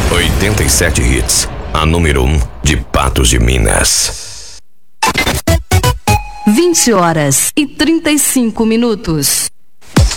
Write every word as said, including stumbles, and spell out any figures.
oitenta e sete Hits, a número um de Patos de Minas. vinte horas e trinta e cinco minutos.